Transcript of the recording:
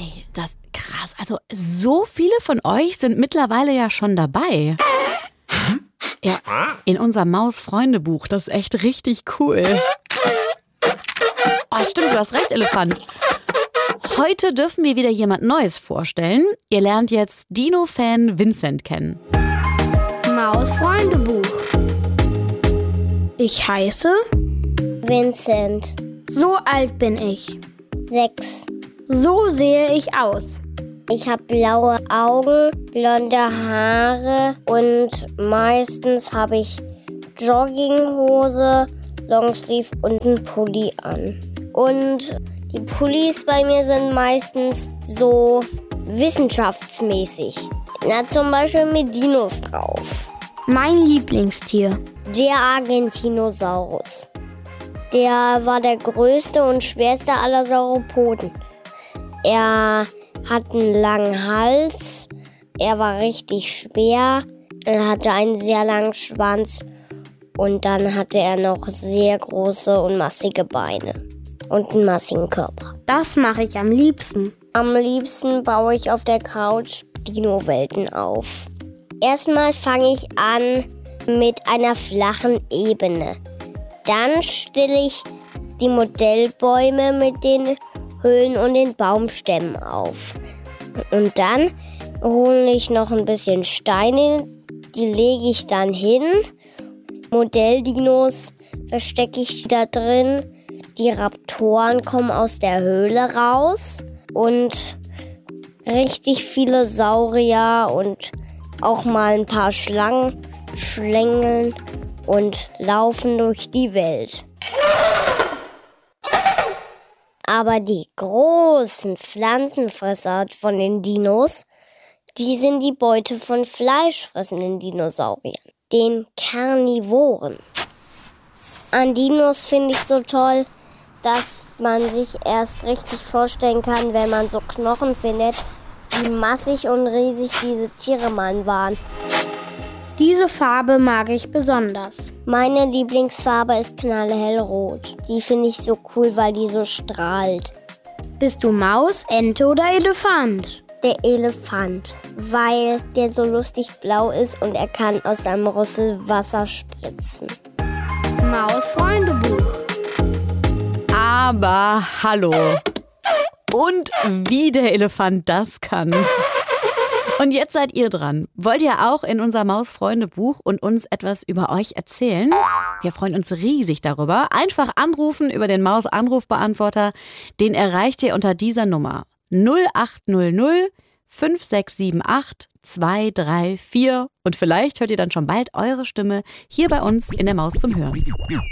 Hey, das krass. Also so viele von euch sind mittlerweile ja schon dabei. Ja, in unserem Maus-Freunde-Buch. Das ist echt richtig cool. Oh, stimmt, du hast recht, Elefant. Heute dürfen wir wieder jemand Neues vorstellen. Ihr lernt jetzt Dino-Fan Vincent kennen. Maus-Freunde-Buch. Ich heiße Vincent. So alt bin ich. 6. So sehe ich aus. Ich habe blaue Augen, blonde Haare und meistens habe ich Jogginghose, Longsleeve und einen Pulli an. Und die Pullis bei mir sind meistens so wissenschaftsmäßig. Na, zum Beispiel mit Dinos drauf. Mein Lieblingstier. Der Argentinosaurus. Der war der größte und schwerste aller Sauropoden. Er hat einen langen Hals, er war richtig schwer, er hatte einen sehr langen Schwanz und dann hatte er noch sehr große und massige Beine und einen massigen Körper. Das mache ich am liebsten. Am liebsten baue ich auf der Couch Dino-Welten auf. Erstmal fange ich an mit einer flachen Ebene. Dann stelle ich die Modellbäume mit den Höhlen und den Baumstämmen auf. Und dann hole ich noch ein bisschen Steine, die lege ich dann hin. Modelldinos verstecke ich da drin. Die Raptoren kommen aus der Höhle raus. Und richtig viele Saurier und auch mal ein paar Schlangen schlängeln und laufen durch die Welt. Aber die großen Pflanzenfresser von den Dinos, die sind die Beute von fleischfressenden Dinosauriern, den Karnivoren. An Dinos finde ich so toll, dass man sich erst richtig vorstellen kann, wenn man so Knochen findet, wie massig und riesig diese Tiere mal waren. Diese Farbe mag ich besonders. Meine Lieblingsfarbe ist knallhellrot. Die finde ich so cool, weil die so strahlt. Bist du Maus, Ente oder Elefant? Der Elefant, weil der so lustig blau ist und er kann aus seinem Rüssel Wasser spritzen. Maus-Freunde-Buch. Aber hallo. Und wie der Elefant das kann. Und jetzt seid ihr dran. Wollt ihr auch in unser Maus-Freunde-Buch und uns etwas über euch erzählen? Wir freuen uns riesig darüber. Einfach anrufen über den Maus-Anrufbeantworter. Den erreicht ihr unter dieser Nummer 0800 5678 234. Und vielleicht hört ihr dann schon bald eure Stimme hier bei uns in der Maus zum Hören.